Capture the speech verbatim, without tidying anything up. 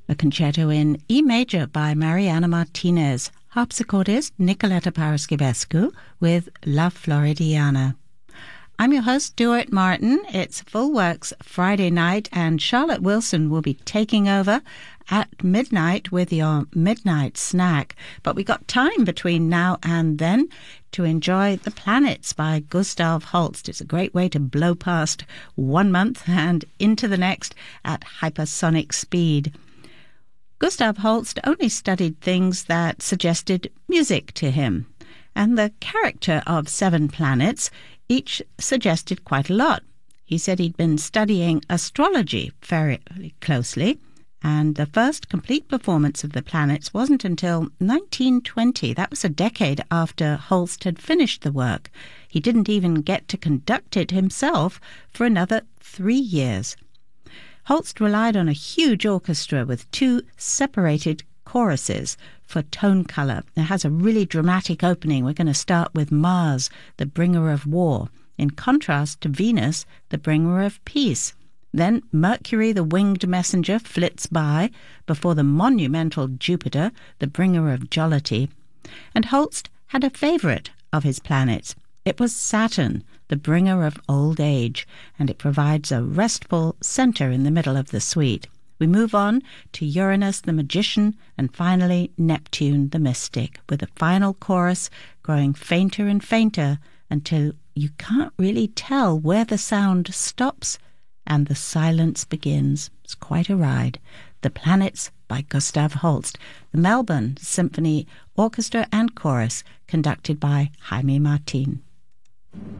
A concerto in E major by Mariana Martinez, harpsichordist Nicoletta Paraschivescu with La Floridiana. I'm your host, Stuart Martin. It's Full Works Friday night, and Charlotte Wilson will be taking over at midnight with your midnight snack. But we got time between now and then to enjoy The Planets by Gustav Holst. It's a great way to blow past one month and into the next at hypersonic speed. Gustav Holst only studied things that suggested music to him, and the character of seven planets each suggested quite a lot. He said he'd been studying astrology very closely, and the first complete performance of the planets wasn't until nineteen twenty. That was a decade after Holst had finished the work. He didn't even get to conduct it himself for another three years. Holst relied on a huge orchestra with two separated choruses for tone color. It has a really dramatic opening. We're going to start with Mars, the bringer of war, in contrast to Venus, the bringer of peace. Then Mercury, the winged messenger, flits by before the monumental Jupiter, the bringer of jollity. And Holst had a favorite of his planets. It was Saturn, the bringer of old age, and it provides a restful center in the middle of the suite. We move on to Uranus, the magician, and finally Neptune, the mystic, with a final chorus growing fainter and fainter until you can't really tell where the sound stops and the silence begins. It's quite a ride. The Planets by Gustav Holst, the Melbourne Symphony Orchestra and Chorus, conducted by Jaime Martin.